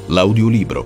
L'audiolibro.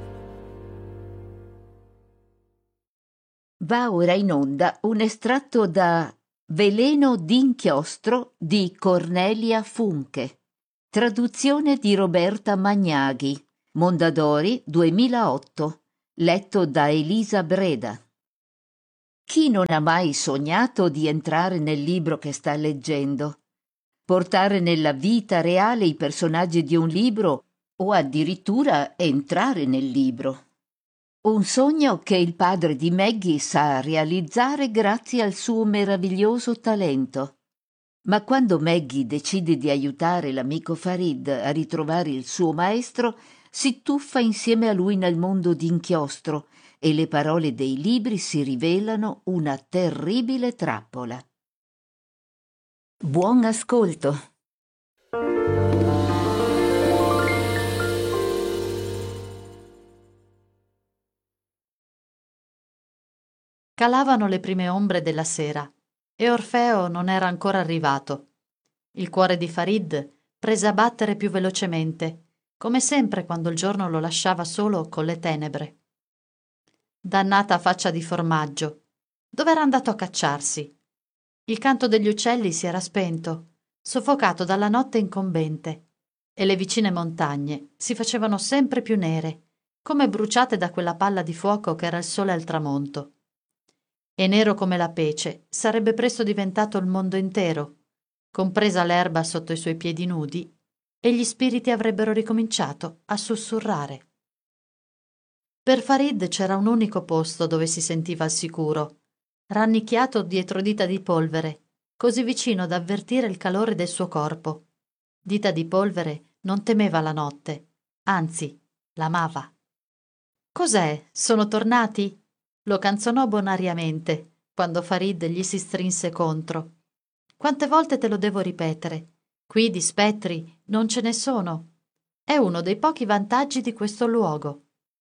Va ora in onda un estratto da Veleno d'inchiostro di Cornelia Funke, traduzione di Roberta Magnaghi, Mondadori 2008, letto da Elisa Breda. Chi non ha mai sognato di entrare nel libro che sta leggendo? Portare nella vita reale i personaggi di un libro o addirittura entrare nel libro? Un sogno che il padre di Maggie sa realizzare grazie al suo meraviglioso talento. Ma quando Maggie decide di aiutare l'amico Farid a ritrovare il suo maestro, si tuffa insieme a lui nel mondo d'inchiostro e le parole dei libri si rivelano una terribile trappola. Buon ascolto. Calavano le prime ombre della sera e Orfeo non era ancora arrivato. Il cuore di Farid prese a battere più velocemente, come sempre quando il giorno lo lasciava solo con le tenebre. Dannata faccia di formaggio! Dov'era andato a cacciarsi? Il canto degli uccelli si era spento, soffocato dalla notte incombente, e le vicine montagne si facevano sempre più nere, come bruciate da quella palla di fuoco che era il sole al tramonto. E nero come la pece sarebbe presto diventato il mondo intero, compresa l'erba sotto i suoi piedi nudi, e gli spiriti avrebbero ricominciato a sussurrare. Per Farid c'era un unico posto dove si sentiva al sicuro, rannicchiato dietro dita di polvere, così vicino da avvertire il calore del suo corpo. Dita di polvere non temeva la notte, anzi, l'amava. «Cos'è? Sono tornati?» lo canzonò bonariamente, quando Farid gli si strinse contro. «Quante volte te lo devo ripetere? Qui di spettri non ce ne sono. È uno dei pochi vantaggi di questo luogo».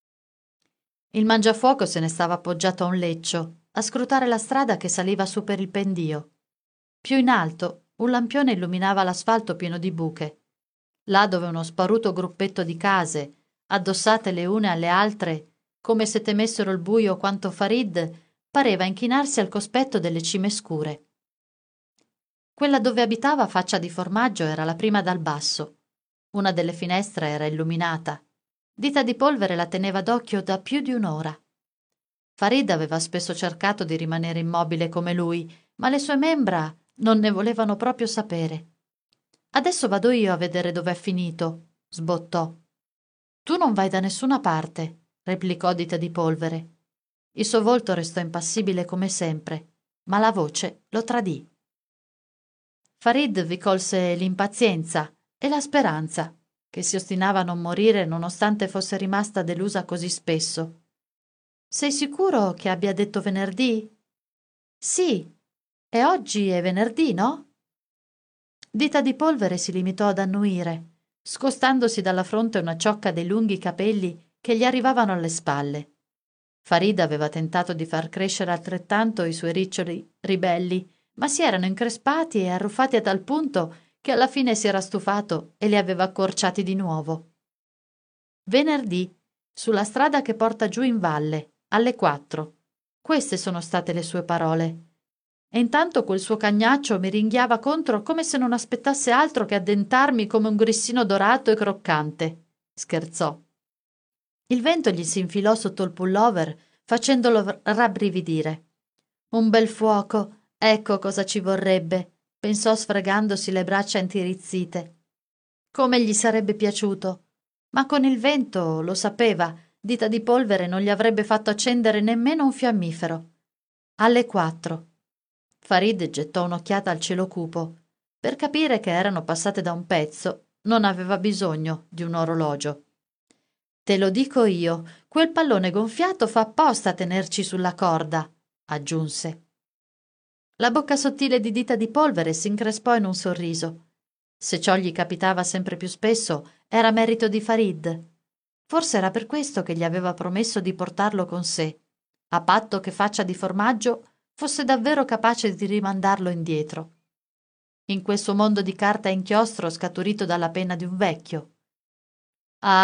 Il mangiafuoco se ne stava appoggiato a un leccio, a scrutare la strada che saliva su per il pendio. Più in alto un lampione illuminava l'asfalto pieno di buche. Là dove uno sparuto gruppetto di case, addossate le une alle altre, come se temessero il buio quanto Farid, pareva inchinarsi al cospetto delle cime scure. Quella dove abitava Faccia di Formaggio era la prima dal basso. Una delle finestre era illuminata. Dita di Polvere la teneva d'occhio da più di un'ora. Farid aveva spesso cercato di rimanere immobile come lui, ma le sue membra non ne volevano proprio sapere. «Adesso vado io a vedere dov'è finito», sbottò. «Tu non vai da nessuna parte», replicò Dita di Polvere. Il suo volto restò impassibile come sempre, ma la voce lo tradì. Farid vi colse l'impazienza e la speranza, che si ostinava a non morire nonostante fosse rimasta delusa così spesso. «Sei sicuro che abbia detto venerdì?» «Sì, e oggi è venerdì, no?» Dita di Polvere si limitò ad annuire, scostandosi dalla fronte una ciocca dei lunghi capelli che gli arrivavano alle spalle. Farida aveva tentato di far crescere altrettanto i suoi riccioli ribelli, ma si erano increspati e arruffati a tal punto che alla fine si era stufato e li aveva accorciati di nuovo. «Venerdì, sulla strada che porta giù in valle, alle 4. Queste sono state le sue parole. E intanto quel suo cagnaccio mi ringhiava contro come se non aspettasse altro che addentarmi come un grissino dorato e croccante», scherzò. Il vento gli si infilò sotto il pullover, facendolo rabbrividire. «Un bel fuoco, ecco cosa ci vorrebbe», pensò sfregandosi le braccia intirizzite. Come gli sarebbe piaciuto, ma con il vento, lo sapeva, Dita di Polvere non gli avrebbe fatto accendere nemmeno un fiammifero. Alle 4. Farid gettò un'occhiata al cielo cupo. Per capire che erano passate da un pezzo, non aveva bisogno di un orologio. «Te lo dico io, quel pallone gonfiato fa apposta a tenerci sulla corda», aggiunse. La bocca sottile di Dita di Polvere si increspò in un sorriso. Se ciò gli capitava sempre più spesso, era merito di Farid. Forse era per questo che gli aveva promesso di portarlo con sé, a patto che Faccia di Formaggio fosse davvero capace di rimandarlo indietro. In quel suo mondo di carta e inchiostro scaturito dalla penna di un vecchio. Ah,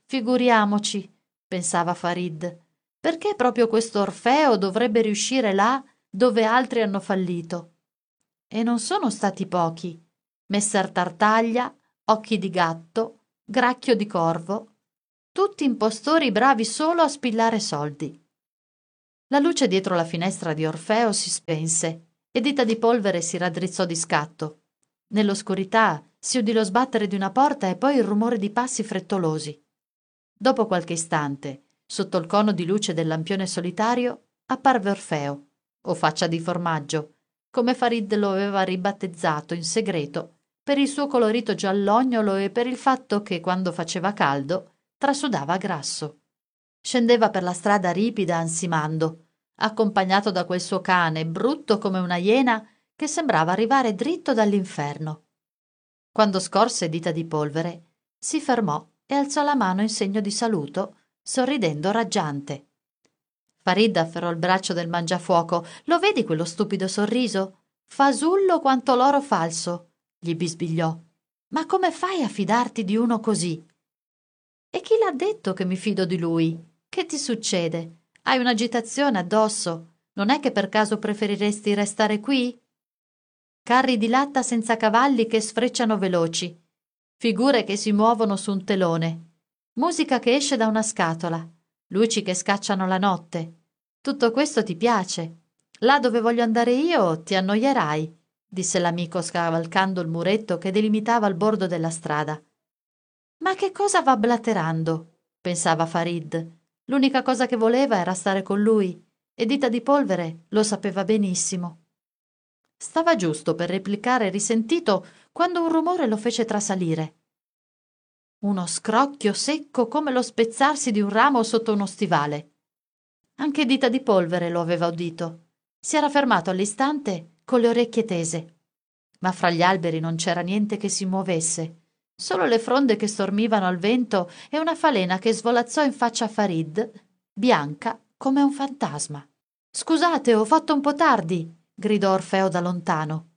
figuriamoci, pensava Farid, perché proprio questo Orfeo dovrebbe riuscire là dove altri hanno fallito? E non sono stati pochi. Messer Tartaglia, Occhi di Gatto, Gracchio di Corvo, tutti impostori bravi solo a spillare soldi. La luce dietro la finestra di Orfeo si spense e Dita di Polvere si raddrizzò di scatto. Nell'oscurità si udì lo sbattere di una porta e poi il rumore di passi frettolosi. Dopo qualche istante, sotto il cono di luce del lampione solitario, apparve Orfeo, o Faccia di Formaggio, come Farid lo aveva ribattezzato in segreto per il suo colorito giallognolo e per il fatto che, quando faceva caldo, trasudava grasso. Scendeva per la strada ripida ansimando, accompagnato da quel suo cane, brutto come una iena, che sembrava arrivare dritto dall'inferno. Quando scorse Dita di Polvere, si fermò e alzò la mano in segno di saluto, sorridendo raggiante. Farid afferrò il braccio del mangiafuoco. «Lo vedi quello stupido sorriso? Fasullo quanto l'oro falso!» gli bisbigliò. «Ma come fai a fidarti di uno così?» «E chi l'ha detto che mi fido di lui? Che ti succede? Hai un'agitazione addosso. Non è che per caso preferiresti restare qui?» Carri di latta senza cavalli che sfrecciano veloci, figure che si muovono su un telone, musica che esce da una scatola, luci che scacciano la notte. Tutto questo ti piace. Là dove voglio andare io ti annoierai, disse l'amico scavalcando il muretto che delimitava il bordo della strada. Ma che cosa va blaterando? Pensava Farid. L'unica cosa che voleva era stare con lui, e Dita di Polvere lo sapeva benissimo. Stava giusto per replicare risentito quando un rumore lo fece trasalire. Uno scrocchio secco come lo spezzarsi di un ramo sotto uno stivale. Anche Dita di Polvere lo aveva udito. Si era fermato all'istante con le orecchie tese. Ma fra gli alberi non c'era niente che si muovesse, solo le fronde che stormivano al vento e una falena che svolazzò in faccia a Farid, bianca come un fantasma. «Scusate, ho fatto un po' tardi!» gridò Orfeo da lontano.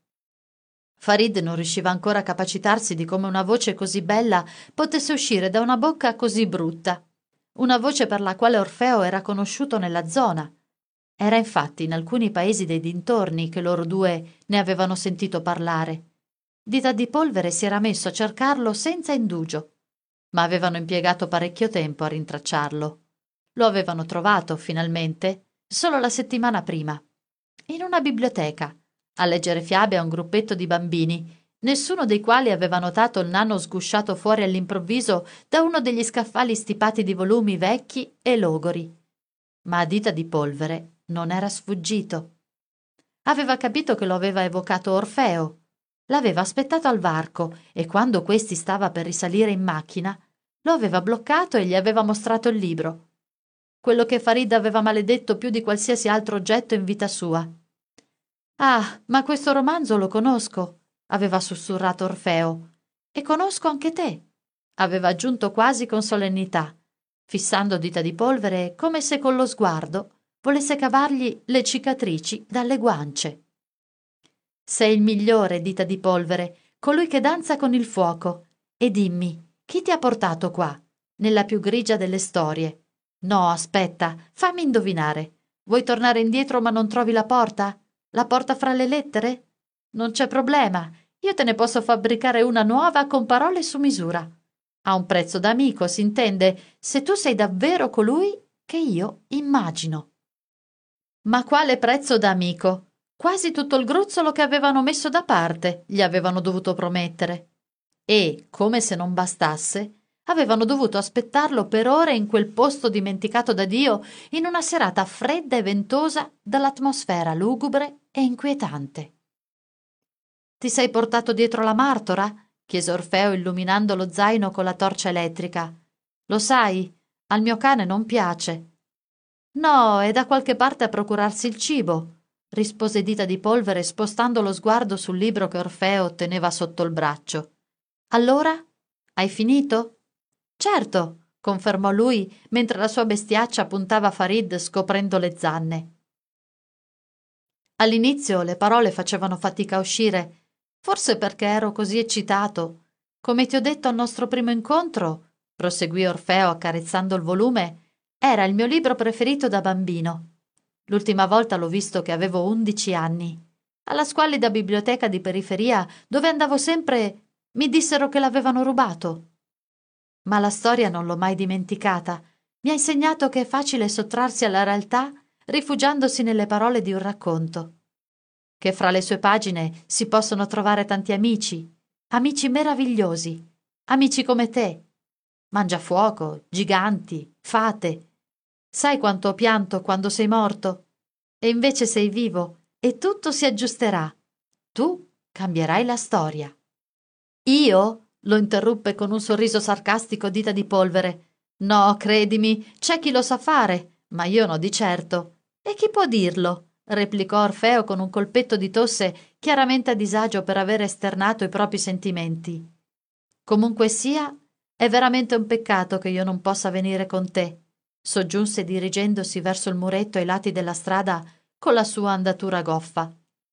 Farid non riusciva ancora a capacitarsi di come una voce così bella potesse uscire da una bocca così brutta, una voce per la quale Orfeo era conosciuto nella zona. Era infatti in alcuni paesi dei dintorni che loro due ne avevano sentito parlare. Dita di Polvere si era messo a cercarlo senza indugio, ma avevano impiegato parecchio tempo a rintracciarlo. Lo avevano trovato, finalmente, solo la settimana prima, in una biblioteca, a leggere fiabe a un gruppetto di bambini, nessuno dei quali aveva notato il nano sgusciato fuori all'improvviso da uno degli scaffali stipati di volumi vecchi e logori. Ma a Dita di Polvere non era sfuggito. Aveva capito che lo aveva evocato Orfeo, l'aveva aspettato al varco e quando questi stava per risalire in macchina, lo aveva bloccato e gli aveva mostrato il libro, quello che Farid aveva maledetto più di qualsiasi altro oggetto in vita sua. «Ah, ma questo romanzo lo conosco», aveva sussurrato Orfeo. «E conosco anche te», aveva aggiunto quasi con solennità, fissando Dita di Polvere come se con lo sguardo volesse cavargli le cicatrici dalle guance. «Sei il migliore, Dita di Polvere, colui che danza con il fuoco. E dimmi, chi ti ha portato qua, nella più grigia delle storie? No, aspetta, fammi indovinare. Vuoi tornare indietro ma non trovi la porta? La porta fra le lettere? Non c'è problema, io te ne posso fabbricare una nuova con parole su misura. A un prezzo da amico, s'intende, se tu sei davvero colui che io immagino». Ma quale prezzo da amico? Quasi tutto il gruzzolo che avevano messo da parte gli avevano dovuto promettere. E, come se non bastasse, avevano dovuto aspettarlo per ore in quel posto dimenticato da Dio, in una serata fredda e ventosa dall'atmosfera lugubre e inquietante. «Ti sei portato dietro la martora?» chiese Orfeo illuminando lo zaino con la torcia elettrica. «Lo sai, al mio cane non piace». «No, è da qualche parte a procurarsi il cibo», rispose Dita di Polvere spostando lo sguardo sul libro che Orfeo teneva sotto il braccio. «Allora? Hai finito?» «Certo», confermò lui mentre la sua bestiaccia puntava Farid scoprendo le zanne. All'inizio le parole facevano fatica a uscire, forse perché ero così eccitato. Come ti ho detto al nostro primo incontro, proseguì Orfeo accarezzando il volume, era il mio libro preferito da bambino. L'ultima volta l'ho visto che avevo 11 anni. Alla squallida biblioteca di periferia, dove andavo sempre, mi dissero che l'avevano rubato. Ma la storia non l'ho mai dimenticata. Mi ha insegnato che è facile sottrarsi alla realtà rifugiandosi nelle parole di un racconto. Che fra le sue pagine si possono trovare tanti amici, amici meravigliosi, amici come te, mangiafuoco, giganti, fate. Sai quanto ho pianto quando sei morto? E invece sei vivo e tutto si aggiusterà. Tu cambierai la storia. Io? Lo interruppe con un sorriso sarcastico Dita di Polvere. No, credimi, c'è chi lo sa fare, ma io no di certo. E chi può dirlo? Replicò Orfeo con un colpetto di tosse, chiaramente a disagio per aver esternato i propri sentimenti. Comunque sia, è veramente un peccato che io non possa venire con te, soggiunse dirigendosi verso il muretto ai lati della strada con la sua andatura goffa.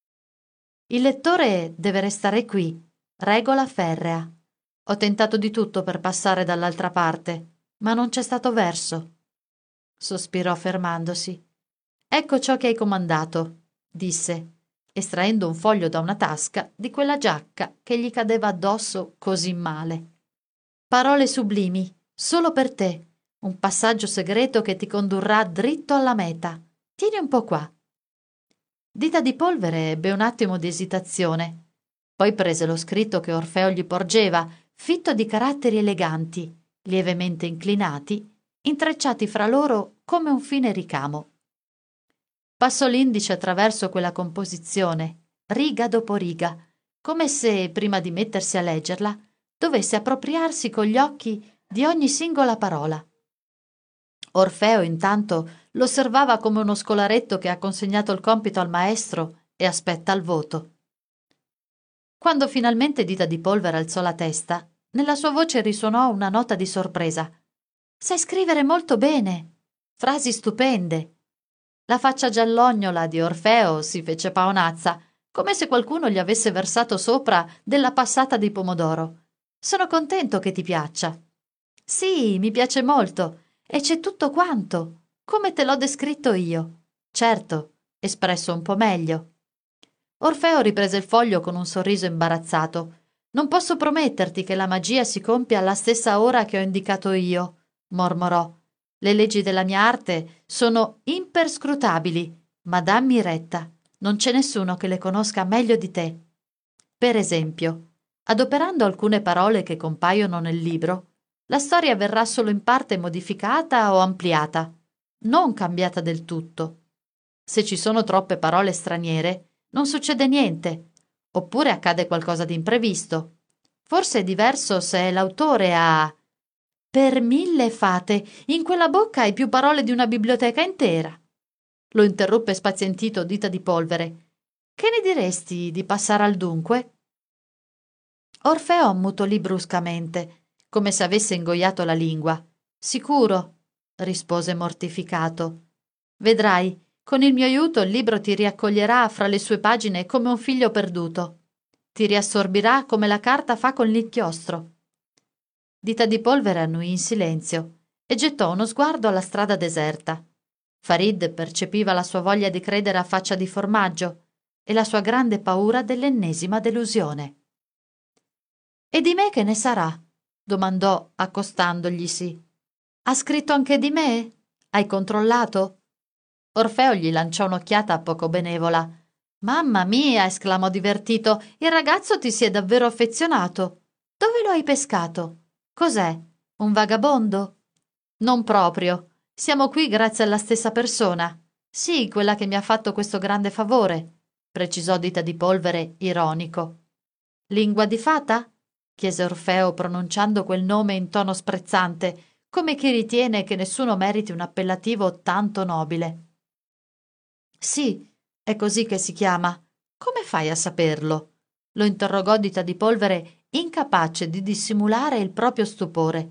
Il lettore deve restare qui, regola ferrea. Ho tentato di tutto per passare dall'altra parte, ma non c'è stato verso. Sospirò fermandosi. Ecco ciò che hai comandato, disse, estraendo un foglio da una tasca di quella giacca che gli cadeva addosso così male. Parole sublimi, solo per te, un passaggio segreto che ti condurrà dritto alla meta. Tieni un po' qua. Dita di Polvere ebbe un attimo di esitazione. Poi prese lo scritto che Orfeo gli porgeva, fitto di caratteri eleganti, lievemente inclinati, intrecciati fra loro come un fine ricamo. Passò l'indice attraverso quella composizione, riga dopo riga, come se, prima di mettersi a leggerla, dovesse appropriarsi con gli occhi di ogni singola parola. Orfeo, intanto, lo osservava come uno scolaretto che ha consegnato il compito al maestro e aspetta il voto. Quando finalmente Dita di Polvere alzò la testa, nella sua voce risuonò una nota di sorpresa. «Sai scrivere molto bene! Frasi stupende!» La faccia giallognola di Orfeo si fece paonazza, come se qualcuno gli avesse versato sopra della passata di pomodoro. «Sono contento che ti piaccia!» «Sì, mi piace molto, e c'è tutto quanto, come te l'ho descritto io. Certo, espresso un po' meglio». Orfeo riprese il foglio con un sorriso imbarazzato. «Non posso prometterti che la magia si compia alla stessa ora che ho indicato io», mormorò. «Le leggi della mia arte sono imperscrutabili, ma dammi retta, non c'è nessuno che le conosca meglio di te. Per esempio, adoperando alcune parole che compaiono nel libro, la storia verrà solo in parte modificata o ampliata, non cambiata del tutto. Se ci sono troppe parole straniere, non succede niente, oppure accade qualcosa di imprevisto. Forse è diverso se l'autore ha... Per 1000 fate, in quella bocca hai più parole di una biblioteca intera. Lo interruppe spazientito Dita di Polvere. Che ne diresti di passare al dunque? Orfeo ammutolì bruscamente, come se avesse ingoiato la lingua. Sicuro, rispose mortificato. Vedrai, con il mio aiuto il libro ti riaccoglierà fra le sue pagine come un figlio perduto. Ti riassorbirà come la carta fa con l'inchiostro. Dita di Polvere annui in silenzio e gettò uno sguardo alla strada deserta. Farid percepiva la sua voglia di credere a faccia di formaggio e la sua grande paura dell'ennesima delusione. «E di me che ne sarà?» domandò accostandoglisi. «Ha scritto anche di me? Hai controllato?» Orfeo gli lanciò un'occhiata poco benevola. «Mamma mia!» esclamò divertito. «Il ragazzo ti si è davvero affezionato. Dove lo hai pescato? Cos'è? Un vagabondo?» «Non proprio. Siamo qui grazie alla stessa persona. Sì, quella che mi ha fatto questo grande favore», precisò Dita di Polvere, ironico. «Lingua di fata?» chiese Orfeo pronunciando quel nome in tono sprezzante, come chi ritiene che nessuno meriti un appellativo tanto nobile. «Sì, è così che si chiama. Come fai a saperlo?» lo interrogò Dita di Polvere, incapace di dissimulare il proprio stupore.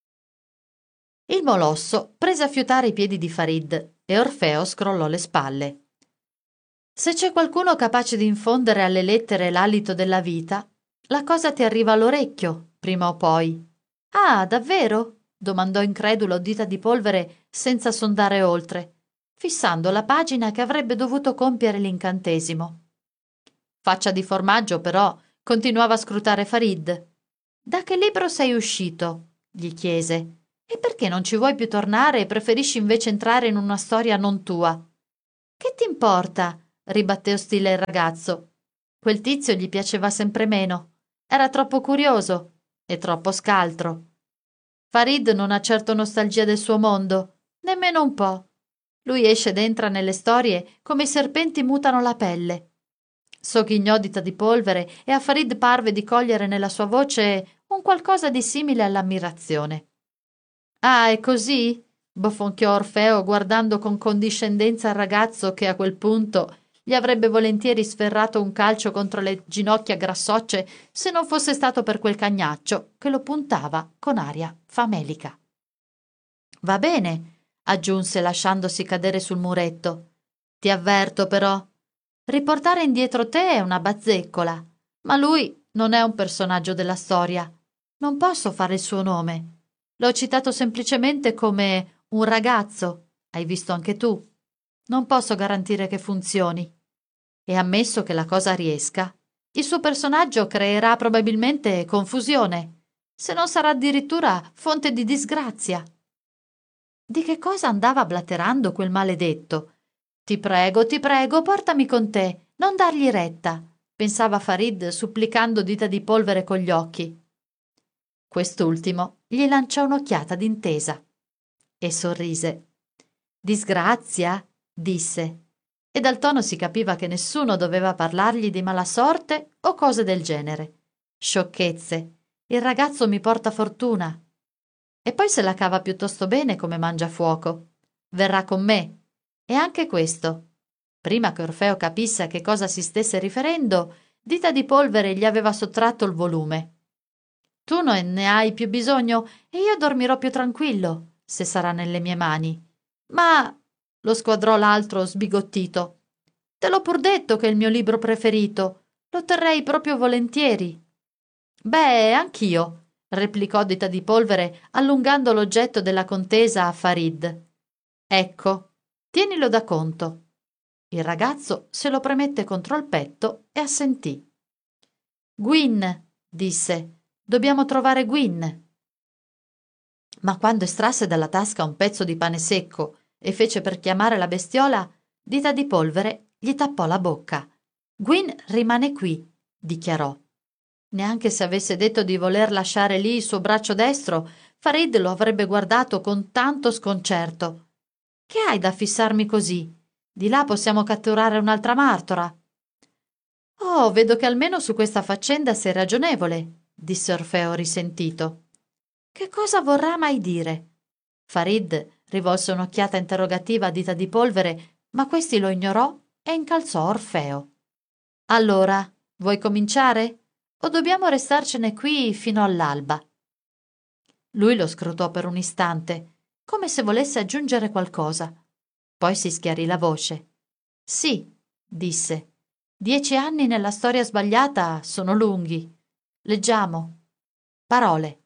Il molosso prese a fiutare i piedi di Farid e Orfeo scrollò le spalle. «Se c'è qualcuno capace di infondere alle lettere l'alito della vita, la cosa ti arriva all'orecchio, prima o poi». «Ah, davvero?» domandò incredulo Dita di Polvere senza sondare oltre, fissando la pagina che avrebbe dovuto compiere l'incantesimo. Faccia di Formaggio, però, continuava a scrutare Farid. «Da che libro sei uscito?» gli chiese. «E perché non ci vuoi più tornare e preferisci invece entrare in una storia non tua?» «Che t'importa?» ribatté ostile il ragazzo. Quel tizio gli piaceva sempre meno. Era troppo curioso e troppo scaltro. Farid non ha certo nostalgia del suo mondo, nemmeno un po'. Lui esce ed entra nelle storie come i serpenti mutano la pelle. Sogghignò Dita di Polvere e a Farid parve di cogliere nella sua voce un qualcosa di simile all'ammirazione. «Ah, è così?» bofonchiò Orfeo, guardando con condiscendenza il ragazzo che a quel punto gli avrebbe volentieri sferrato un calcio contro le ginocchia grassocce se non fosse stato per quel cagnaccio che lo puntava con aria famelica. «Va bene», aggiunse lasciandosi cadere sul muretto. «Ti avverto però. Riportare indietro te è una bazzeccola, ma lui non è un personaggio della storia. Non posso fare il suo nome. L'ho citato semplicemente come un ragazzo, hai visto anche tu. Non posso garantire che funzioni. E ammesso che la cosa riesca, il suo personaggio creerà probabilmente confusione, se non sarà addirittura fonte di disgrazia». Di che cosa andava blaterando quel maledetto? Ti prego, portami con te, non dargli retta», pensava Farid supplicando Dita di Polvere con gli occhi. Quest'ultimo gli lanciò un'occhiata d'intesa e sorrise. «Disgrazia?» disse, e dal tono si capiva che nessuno doveva parlargli di mala sorte o cose del genere. «Sciocchezze. Il ragazzo mi porta fortuna. E poi se la cava piuttosto bene come mangiafuoco. Verrà con me. E anche questo». Prima che Orfeo capisse a che cosa si stesse riferendo, Dita di Polvere gli aveva sottratto il volume. «Tu non ne hai più bisogno e io dormirò più tranquillo, se sarà nelle mie mani. Ma», lo squadrò l'altro sbigottito, «te l'ho pur detto che è il mio libro preferito. Lo terrei proprio volentieri». «Beh, anch'io», replicò Dita di Polvere allungando l'oggetto della contesa a Farid. «Ecco, tienilo da conto». Il ragazzo se lo premette contro il petto e assentì. «Gwyn», disse, «dobbiamo trovare Gwyn». Ma quando estrasse dalla tasca un pezzo di pane secco e fece per chiamare la bestiola, Dita di Polvere gli tappò la bocca. «Gwyn rimane qui», dichiarò. Neanche se avesse detto di voler lasciare lì il suo braccio destro, Farid lo avrebbe guardato con tanto sconcerto. «Che hai da fissarmi così? Di là possiamo catturare un'altra martora». «Oh, vedo che almeno su questa faccenda sei ragionevole», disse Orfeo risentito. «Che cosa vorrà mai dire?» Farid rivolse un'occhiata interrogativa a Dita di Polvere, ma questi lo ignorò e incalzò Orfeo. «Allora, vuoi cominciare? O dobbiamo restarcene qui fino all'alba?» Lui lo scrutò per un istante, come se volesse aggiungere qualcosa. Poi si schiarì la voce. «Sì», disse, 10 anni nella storia sbagliata sono lunghi. Leggiamo. Parole».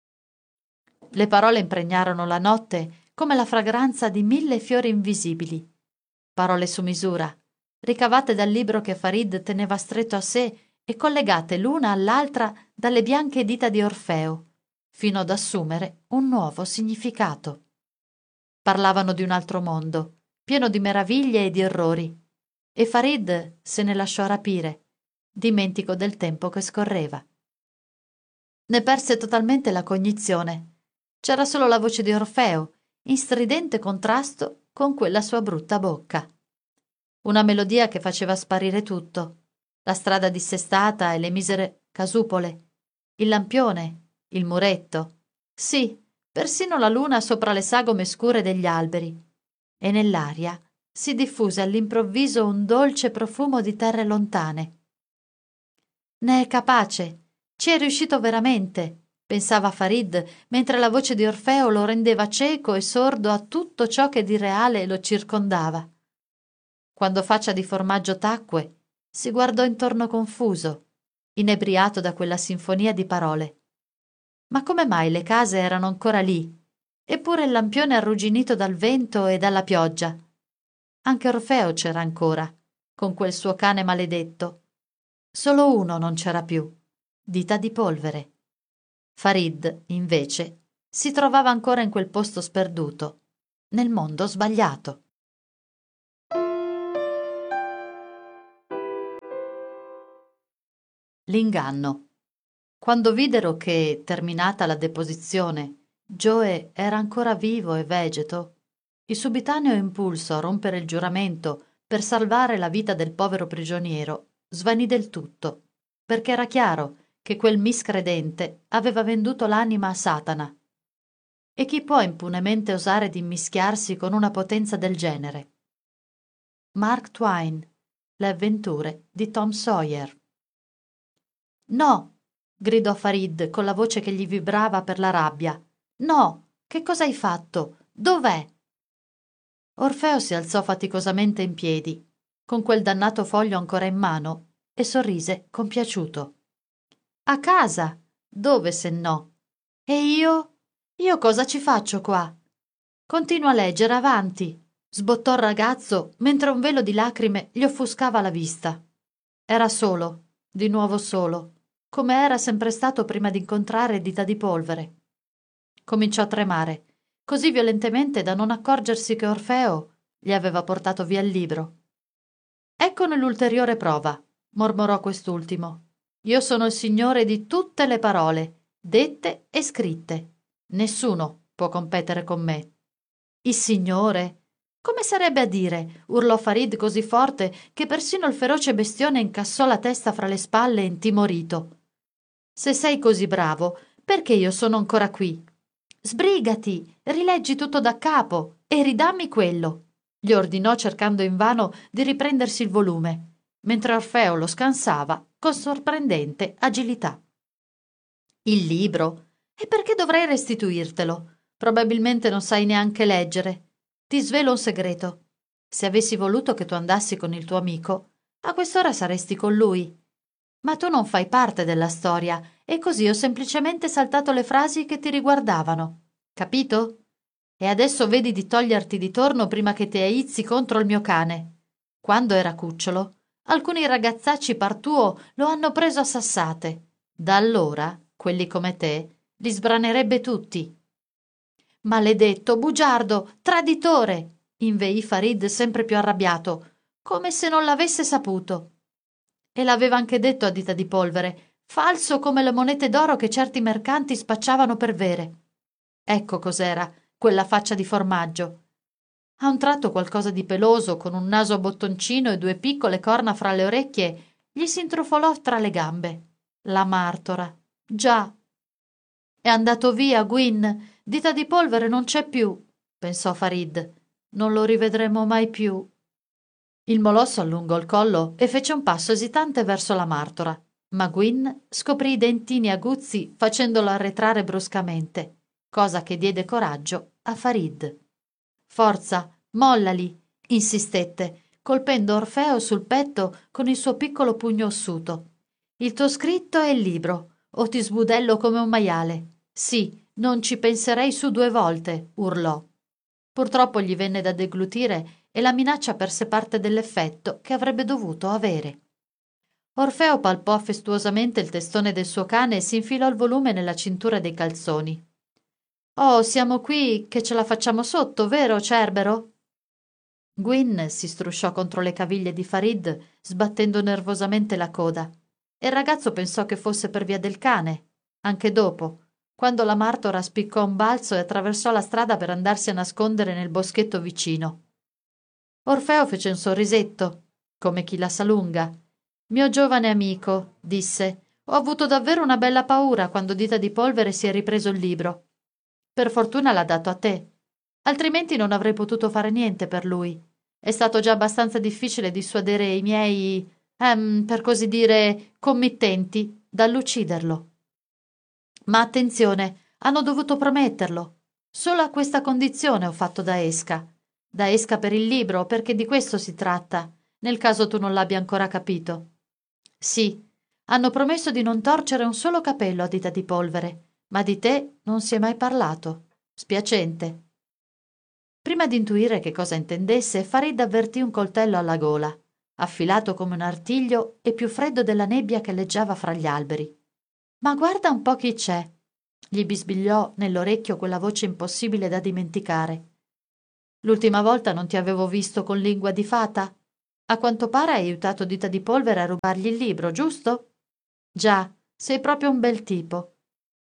Le parole impregnarono la notte come la fragranza di 1000 fiori invisibili. Parole su misura, ricavate dal libro che Farid teneva stretto a sé e collegate l'una all'altra dalle bianche dita di Orfeo, fino ad assumere un nuovo significato. Parlavano di un altro mondo, pieno di meraviglie e di errori, e Farid se ne lasciò rapire, dimentico del tempo che scorreva. Ne perse totalmente la cognizione. C'era solo la voce di Orfeo, in stridente contrasto con quella sua brutta bocca. Una melodia che faceva sparire tutto, la strada dissestata e le misere casupole, il lampione, il muretto, sì, persino la luna sopra le sagome scure degli alberi, e nell'aria si diffuse all'improvviso un dolce profumo di terre lontane. «Ne è capace, ci è riuscito veramente», pensava Farid, mentre la voce di Orfeo lo rendeva cieco e sordo a tutto ciò che di reale lo circondava. Quando Faccia di Formaggio tacque, si guardò intorno confuso, inebriato da quella sinfonia di parole. Ma come mai le case erano ancora lì, eppure il lampione arrugginito dal vento e dalla pioggia. Anche Orfeo c'era ancora, con quel suo cane maledetto. Solo uno non c'era più, Dita di Polvere. Farid, invece, si trovava ancora in quel posto sperduto, nel mondo sbagliato. L'inganno. Quando videro che, terminata la deposizione, Joe era ancora vivo e vegeto, il subitaneo impulso a rompere il giuramento per salvare la vita del povero prigioniero svanì del tutto, perché era chiaro che quel miscredente aveva venduto l'anima a Satana. E chi può impunemente osare di immischiarsi con una potenza del genere? Mark Twain, Le avventure di Tom Sawyer. No! Gridò Farid con la voce che gli vibrava per la rabbia. No! Che cosa hai fatto? Dov'è? Orfeo si alzò faticosamente in piedi, con quel dannato foglio ancora in mano, e sorrise compiaciuto. A casa! Dove se no? E io? Io cosa ci faccio qua? Continua a leggere, avanti! Sbottò il ragazzo mentre un velo di lacrime gli offuscava la vista. Era solo, di nuovo solo, come era sempre stato prima di incontrare Dita di Polvere. Cominciò a tremare, così violentemente da non accorgersi che Orfeo gli aveva portato via il libro. Eccone l'ulteriore prova, mormorò quest'ultimo. Io sono il signore di tutte le parole, dette e scritte. Nessuno può competere con me. Il signore? Come sarebbe a dire? Urlò Farid così forte che persino il feroce bestione incassò la testa fra le spalle intimorito. Se sei così bravo, perché io sono ancora qui? Sbrigati, rileggi tutto da capo e ridammi quello, gli ordinò cercando invano di riprendersi il volume, mentre Orfeo lo scansava con sorprendente agilità. Il libro? E perché dovrei restituirtelo? Probabilmente non sai neanche leggere. Ti svelo un segreto. Se avessi voluto che tu andassi con il tuo amico, a quest'ora saresti con lui. Ma tu non fai parte della storia e così ho semplicemente saltato le frasi che ti riguardavano. Capito? E adesso vedi di toglierti di torno prima che ti aizzi contro il mio cane. Quando era cucciolo, alcuni ragazzacci par tuo lo hanno preso a sassate. Da allora, quelli come te, li sbranerebbe tutti. Maledetto, bugiardo, traditore! Inveì Farid sempre più arrabbiato, come se non l'avesse saputo. E l'aveva anche detto a Dita di Polvere, falso come le monete d'oro che certi mercanti spacciavano per vere. Ecco cos'era quella faccia di formaggio. A un tratto qualcosa di peloso, con un naso a bottoncino e due piccole corna fra le orecchie, gli s'intrufolò tra le gambe. La martora. Già. È andato via, Gwyn. Dita di Polvere non c'è più, pensò Farid. Non lo rivedremo mai più. Il molosso allungò il collo e fece un passo esitante verso la martora, ma Gwyn scoprì i dentini aguzzi facendolo arretrare bruscamente, cosa che diede coraggio a Farid. Forza, mollali, insistette, colpendo Orfeo sul petto con il suo piccolo pugno ossuto. Il tuo scritto è il libro, o ti sbudello come un maiale. Sì, non ci penserei su 2 volte, urlò. Purtroppo gli venne da deglutire e la minaccia perse parte dell'effetto che avrebbe dovuto avere. Orfeo palpò affettuosamente il testone del suo cane e si infilò il volume nella cintura dei calzoni. Oh, siamo qui che ce la facciamo sotto, vero, Cerbero? Gwyn si strusciò contro le caviglie di Farid, sbattendo nervosamente la coda, e il ragazzo pensò che fosse per via del cane, anche dopo, quando la martora spiccò un balzo e attraversò la strada per andarsi a nascondere nel boschetto vicino. Orfeo fece un sorrisetto, come chi la sa lunga. Mio giovane amico, disse, ho avuto davvero una bella paura quando Dita di Polvere si è ripreso il libro. Per fortuna l'ha dato a te, altrimenti non avrei potuto fare niente per lui. È stato già abbastanza difficile dissuadere i miei, per così dire, committenti dall'ucciderlo. Ma attenzione, hanno dovuto prometterlo. Solo a questa condizione ho fatto da esca. Da esca per il libro, perché di questo si tratta, nel caso tu non l'abbia ancora capito. Sì, hanno promesso di non torcere un solo capello a Dita di Polvere, ma di te non si è mai parlato. spiacente. Prima di intuire che cosa intendesse, Farid avvertì un coltello alla gola, affilato come un artiglio e più freddo della nebbia che leggiava fra gli alberi. «Ma guarda un po' chi c'è!» gli bisbigliò nell'orecchio quella voce impossibile da dimenticare. «L'ultima volta non ti avevo visto con lingua di fata? A quanto pare hai aiutato Dita di Polvere a rubargli il libro, giusto?» «Già, sei proprio un bel tipo».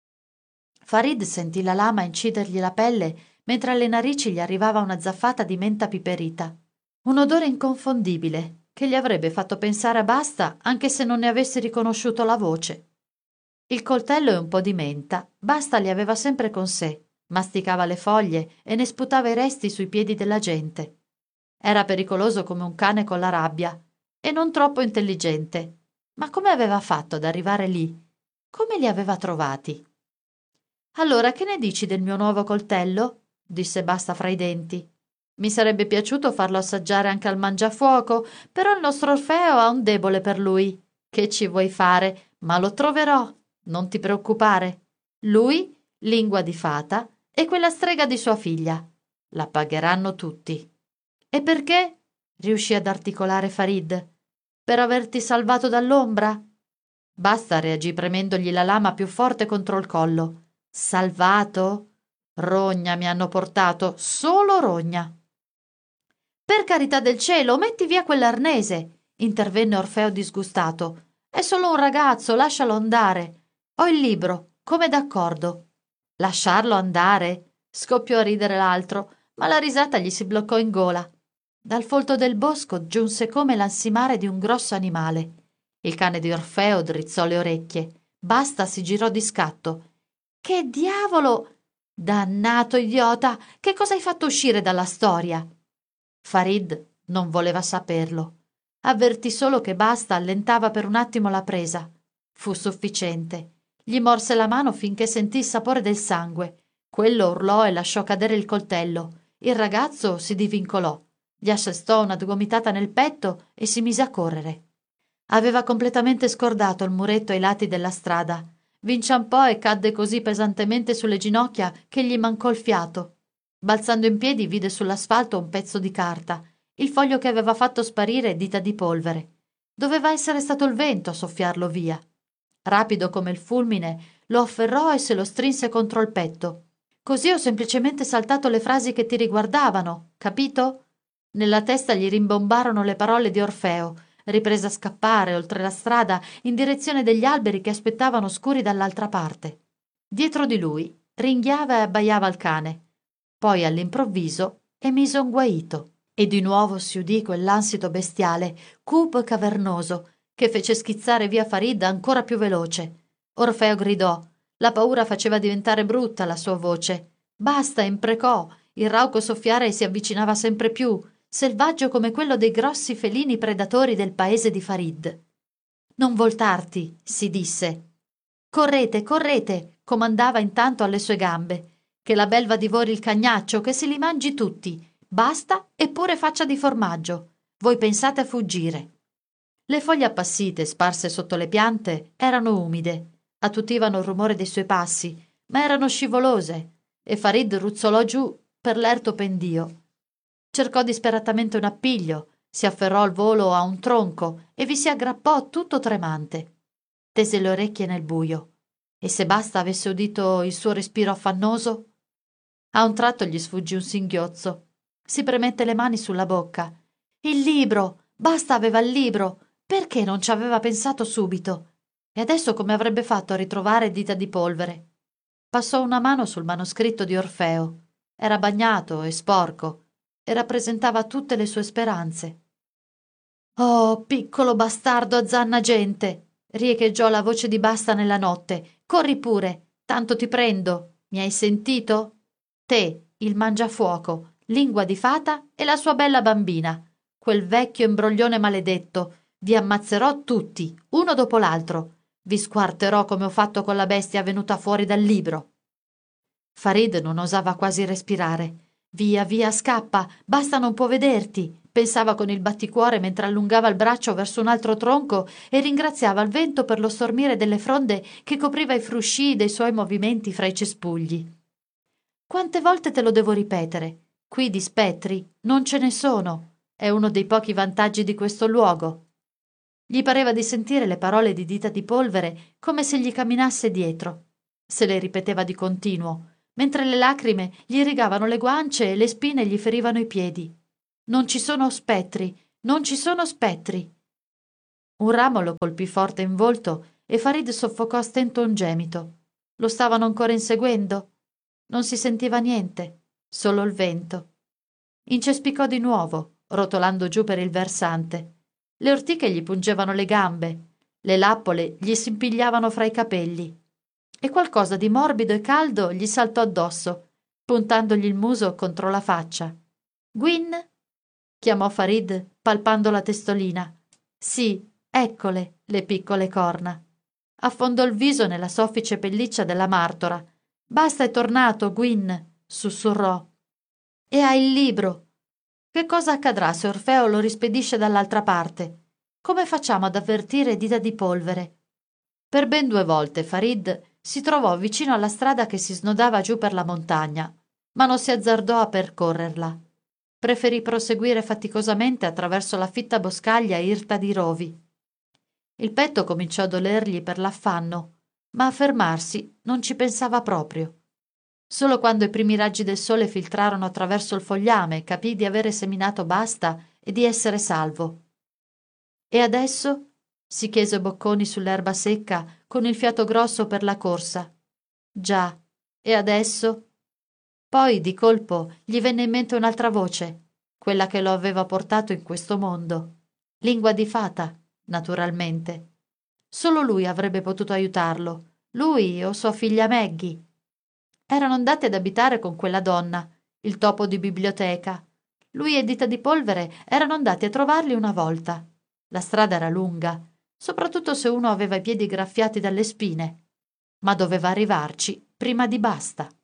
Farid sentì la lama incidergli la pelle mentre alle narici gli arrivava una zaffata di menta piperita. Un odore inconfondibile che gli avrebbe fatto pensare a Basta anche se non ne avesse riconosciuto la voce. Il coltello e un po' di menta Basta li aveva sempre con sé, masticava le foglie e ne sputava i resti sui piedi della gente. Era pericoloso come un cane con la rabbia e non troppo intelligente. Ma come aveva fatto ad arrivare lì? Come li aveva trovati? «Allora, che ne dici del mio nuovo coltello?» disse Basta fra i denti. «Mi sarebbe piaciuto farlo assaggiare anche al Mangiafuoco, però il nostro Orfeo ha un debole per lui. Che ci vuoi fare? Ma lo troverò, non ti preoccupare. Lui, lingua di fata, e quella strega di sua figlia. La pagheranno tutti». «E perché?» riuscì ad articolare Farid. «Per averti salvato dall'ombra?» Basta reagì premendogli la lama più forte contro il collo. «Salvato? Rogna mi hanno portato, solo rogna». «Per carità del cielo, metti via quell'arnese!» intervenne Orfeo disgustato. «È solo un ragazzo, lascialo andare. Ho il libro, come d'accordo». «Lasciarlo andare?» scoppiò a ridere l'altro, ma la risata gli si bloccò in gola. Dal folto del bosco giunse come l'ansimare di un grosso animale. Il cane di Orfeo drizzò le orecchie. Basta si girò di scatto. «Che diavolo! Dannato idiota! Che cosa hai fatto uscire dalla storia?» Farid non voleva saperlo. Avvertì solo che Basta allentava per un attimo la presa. Fu sufficiente. Gli morse la mano finché sentì il sapore del sangue. Quello urlò e lasciò cadere il coltello. Il ragazzo si divincolò. Gli assestò una gomitata nel petto e si mise a correre. Aveva completamente scordato il muretto ai lati della strada. Vi inciampò e cadde così pesantemente sulle ginocchia che gli mancò il fiato. Balzando in piedi vide sull'asfalto un pezzo di carta, il foglio che aveva fatto sparire Dita di Polvere. Doveva essere stato il vento a soffiarlo via. Rapido come il fulmine lo afferrò e se lo strinse contro il petto. «Così ho semplicemente saltato le frasi che ti riguardavano, capito?» Nella testa gli rimbombarono le parole di Orfeo. Riprese a scappare oltre la strada in direzione degli alberi che aspettavano scuri dall'altra parte. Dietro di lui ringhiava e abbaiava il cane. Poi all'improvviso emise un guaito e di nuovo si udì quell'ansito bestiale, cupo e cavernoso, che fece schizzare via Farid ancora più veloce. Orfeo gridò. La paura faceva diventare brutta la sua voce. «Basta!» imprecò. Il rauco soffiare si avvicinava sempre più, selvaggio come quello dei grossi felini predatori del paese di Farid. «Non voltarti», si disse. «Correte, correte», comandava intanto alle sue gambe. «Che la belva divori il cagnaccio, che se li mangi tutti. Basta e pure faccia di formaggio. Voi pensate a fuggire». Le foglie appassite, sparse sotto le piante, erano umide. Attutivano il rumore dei suoi passi, ma erano scivolose, e Farid ruzzolò giù per l'erto pendio. Cercò disperatamente un appiglio, si afferrò al volo a un tronco e vi si aggrappò tutto tremante. Tese le orecchie nel buio. E se Basta avesse udito il suo respiro affannoso? A un tratto gli sfuggì un singhiozzo. Si premette le mani sulla bocca. Il libro! Basta aveva il libro! Perché non ci aveva pensato subito? E adesso come avrebbe fatto a ritrovare Dita di Polvere? Passò una mano sul manoscritto di Orfeo. Era bagnato e sporco e rappresentava tutte le sue speranze. «Oh, piccolo bastardo a zanna gente!» riecheggiò la voce di Basta nella notte. «Corri pure, tanto ti prendo. Mi hai sentito? Te, il mangiafuoco, lingua di fata e la sua bella bambina. Quel vecchio imbroglione maledetto. Vi ammazzerò tutti, uno dopo l'altro. Vi squarterò come ho fatto con la bestia venuta fuori dal libro». Farid non osava quasi respirare. «Via, via, scappa! Basta non può vederti!» pensava con il batticuore mentre allungava il braccio verso un altro tronco e ringraziava il vento per lo stormire delle fronde che copriva i fruscii dei suoi movimenti fra i cespugli. Quante volte te lo devo ripetere? Qui di spettri non ce ne sono. È uno dei pochi vantaggi di questo luogo. Gli pareva di sentire le parole di Dita di Polvere come se gli camminasse dietro. Se le ripeteva di continuo, mentre le lacrime gli irrigavano le guance e le spine gli ferivano i piedi. Non ci sono spettri, non ci sono spettri. Un ramo lo colpì forte in volto e Farid soffocò a stento un gemito. Lo stavano ancora inseguendo? Non si sentiva niente, solo il vento. Incespicò di nuovo, rotolando giù per il versante. Le ortiche gli pungevano le gambe, le lappole gli s'impigliavano fra i capelli e qualcosa di morbido e caldo gli saltò addosso, puntandogli il muso contro la faccia. «Gwyn?» chiamò Farid, palpando la testolina. «Sì, eccole, le piccole corna». Affondò il viso nella soffice pelliccia della martora. «Basta, è tornato, Gwyn», sussurrò. «E ha il libro. Che cosa accadrà se Orfeo lo rispedisce dall'altra parte? Come facciamo ad avvertire Dita di Polvere?» Per ben 2 volte Farid si trovò vicino alla strada che si snodava giù per la montagna, ma non si azzardò a percorrerla. Preferì proseguire faticosamente attraverso la fitta boscaglia irta di rovi. Il petto cominciò a dolergli per l'affanno, ma a fermarsi non ci pensava proprio. Solo quando i primi raggi del sole filtrarono attraverso il fogliame capì di avere seminato basta e di essere salvo. «E adesso?» si chiese Bocconi sull'erba secca con il fiato grosso per la corsa. «Già, e adesso?» Poi di colpo gli venne in mente un'altra voce, quella che lo aveva portato in questo mondo. Lingua di fata, naturalmente. Solo lui avrebbe potuto aiutarlo, lui o sua figlia Maggie. Erano andati ad abitare con quella donna, il topo di biblioteca. Lui e Dita di Polvere erano andati a trovarli una volta. La strada era lunga, soprattutto se uno aveva i piedi graffiati dalle spine, ma doveva arrivarci prima di basta.